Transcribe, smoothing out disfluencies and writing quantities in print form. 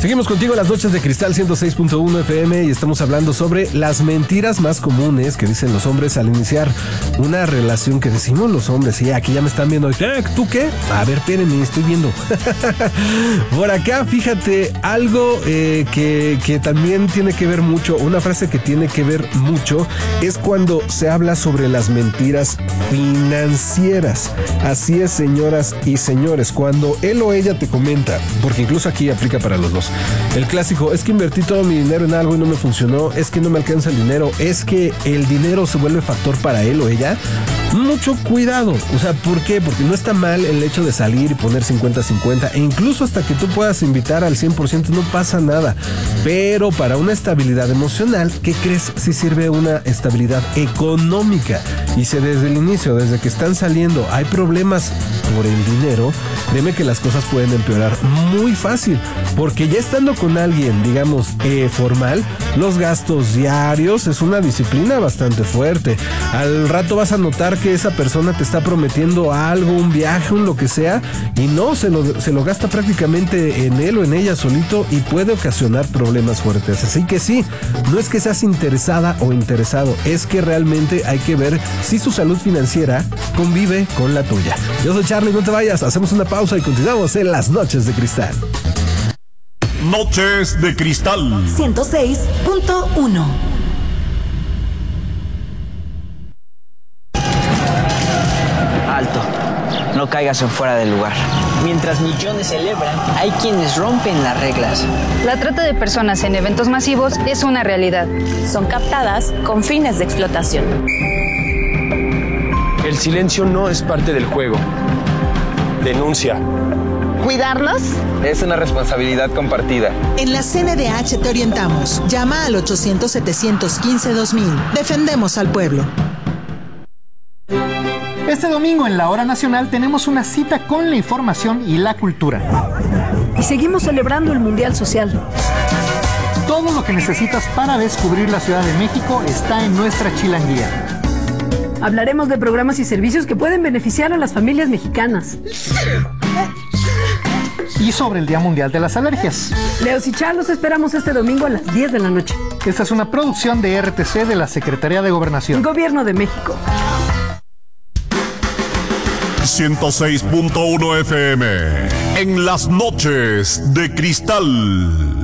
Seguimos contigo en las noches de Cristal 106.1 FM y estamos hablando sobre las mentiras más comunes que dicen los hombres al iniciar una relación, que decimos los hombres. Y aquí ya me están viendo. ¿Tú qué? A ver, espérenme, estoy viendo. Por acá, fíjate, algo que también tiene que ver mucho, una frase que tiene que ver mucho, es cuando se habla sobre las mentiras financieras. Así es, señoras y señores, cuando él o ella te comenta, porque incluso aquí aplica para los dos. El clásico, es que invertí todo mi dinero en algo y no me funcionó, es que no me alcanza el dinero, es que el dinero se vuelve factor para él o ella. Mucho cuidado, o sea, ¿por qué? Porque no está mal el hecho de salir y poner 50-50 e incluso hasta que tú puedas invitar al 100% no pasa nada, pero para una estabilidad emocional, ¿qué crees? Sí sirve una estabilidad económica. Y si desde el inicio, desde que están saliendo, hay problemas por el dinero, créeme que las cosas pueden empeorar muy fácil, porque ya estando con alguien, digamos, formal, los gastos diarios es una disciplina bastante fuerte. Al rato vas a notar que esa persona te está prometiendo algo, un viaje, un lo que sea, y no, se lo gasta prácticamente en él o en ella solito y puede ocasionar problemas fuertes. Así que sí, no es que seas interesada o interesado, es que realmente hay que ver si su salud financiera convive con la tuya. Yo soy Charlie, no te vayas, hacemos una pausa y continuamos en las Noches de Cristal. Noches de Cristal 106.1. Alto, no caigas en fuera del lugar. Mientras millones celebran, hay quienes rompen las reglas. La trata de personas en eventos masivos es una realidad. Son captadas con fines de explotación. El silencio no es parte del juego. Denuncia. ¿Cuidarnos? Es una responsabilidad compartida. En la CNDH te orientamos. Llama al 800-715-2000. Defendemos al pueblo. Este domingo en la Hora Nacional tenemos una cita con la información y la cultura. Y seguimos celebrando el Mundial Social. Todo lo que necesitas para descubrir la Ciudad de México está en nuestra chilanguía. Hablaremos de programas y servicios que pueden beneficiar a las familias mexicanas. Y sobre el Día Mundial de las Alergias. Leos y Char, los esperamos este domingo a las 10 de la noche. Esta es una producción de RTC de la Secretaría de Gobernación. Gobierno de México. 106.1 FM en las Noches de Cristal.